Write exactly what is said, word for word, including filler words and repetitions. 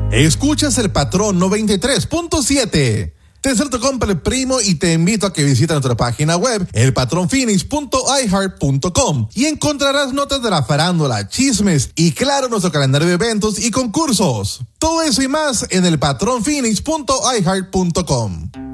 Escuchas El Patrón noventa y tres punto siete. Te deseo compra el primo y te invito a que visites nuestra página web el patrón phoenix punto i heart punto com y encontrarás notas de la farándula, chismes y claro nuestro calendario de eventos y concursos. Todo eso y más en el patrón phoenix punto i heart punto com.